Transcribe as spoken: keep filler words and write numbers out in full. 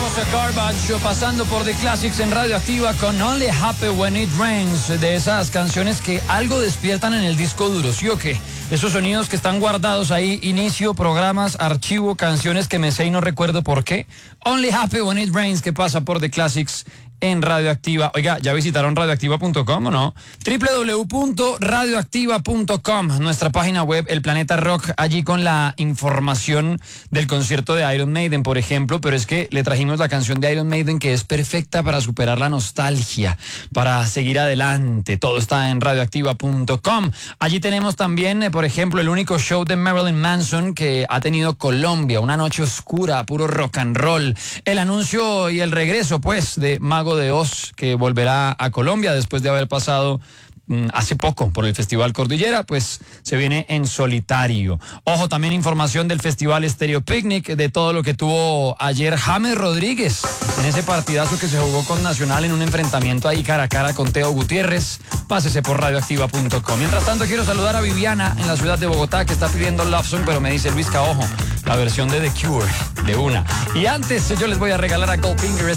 Garbage, pasando por The Classics en Radioactiva con Only Happy When It Rains, de esas canciones que algo despiertan en el disco duro, ¿sí o qué? Esos sonidos que están guardados ahí, inicio, programas, archivo, canciones que me sé y no recuerdo por qué. Only Happy When It Rains, que pasa por The Classics en Radioactiva. Oiga, ¿ya visitaron radioactiva punto com o no? doble u doble u doble u punto radioactiva punto com, nuestra página web, El Planeta Rock, allí con la información del concierto de Iron Maiden, por ejemplo, pero es que le trajimos la canción de Iron Maiden que es perfecta para superar la nostalgia, para seguir adelante. Todo está en radioactiva punto com. Allí tenemos también, eh, por ejemplo, el único show de Marilyn Manson que ha tenido Colombia, una noche oscura, puro rock and roll. El anuncio y el regreso, pues, de Mago de Oz, que volverá a Colombia después de haber pasado mmm, hace poco por el Festival Cordillera, pues se viene en solitario. Ojo, también información del Festival Stereo Picnic, de todo lo que tuvo ayer James Rodríguez en ese partidazo que se jugó con Nacional en un enfrentamiento ahí cara a cara con Teo Gutiérrez. Pásese por radioactiva punto com. Mientras tanto, quiero saludar a Viviana en la ciudad de Bogotá, que está pidiendo Love Song, pero me dice Luis Caojo, la versión de The Cure, de una. Y antes, yo les voy a regalar a Goldfinger